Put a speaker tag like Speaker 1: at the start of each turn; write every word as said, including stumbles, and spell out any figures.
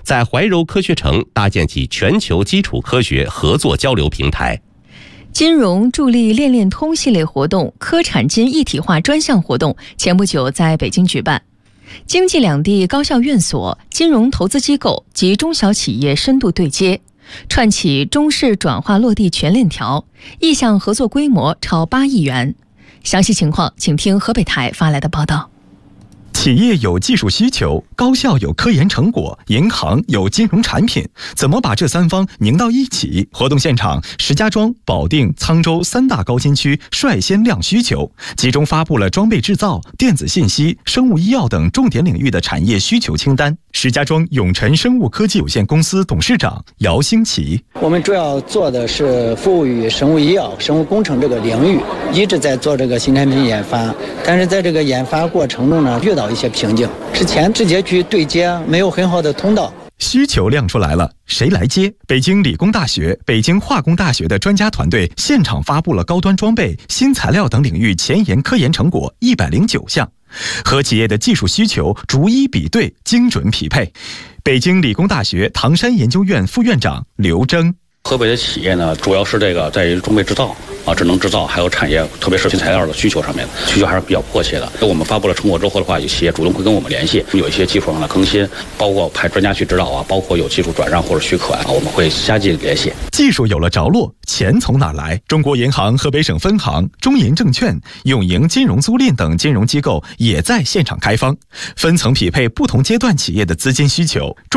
Speaker 1: 在怀柔科学城搭建起全球基础科学合作交流平台。
Speaker 2: 金融助力链链通系列活动科产金一体化专项活动前不久在北京举办，经济两地高校院所、金融投资机构及中小企业深度对接，串起中式转化落地全链条，意向合作规模超八亿元。详细情况请听河北台发来的报道。
Speaker 3: 企业有技术需求，高校有科研成果，银行有金融产品，怎么把这三方拧到一起？活动现场，石家庄、保定、沧州三大高新区率先亮需求，集中发布了装备制造、电子信息、生物医药等重点领域的产业需求清单。石家庄永辰生物科技有限公司董事长姚兴奇：
Speaker 4: 我们主要做的是服务于生物医药、生物工程这个领域，一直在做这个新产品研发，但是在这个研发过程中呢，遇到一些瓶颈，之前直接去对接没有很好的通道。
Speaker 3: 需求亮出来了，谁来接？北京理工大学、北京化工大学的专家团队现场发布了高端装备、新材料等领域前沿科研成果一百零九项，和企业的技术需求逐一比对，精准匹配。北京理工大学唐山研究院副院长刘征：
Speaker 5: 河北的企业呢，主要是这个在于装备制造啊、智能制造，还有产业，特别是新材料的需求上面，需求还是比较迫切的。我们发布了成果之后的话，有企业主动会跟我们联系，有一些技术上的更新，包括派专家去指导啊，包括有技术转让或者许可啊，我们会相继联系。
Speaker 3: 技术有了着落，钱从哪来？中国银行河北省分行、中银证券、永盈金融租赁等金融机构也在现场开方，分层匹配不同阶段企业的资金需求。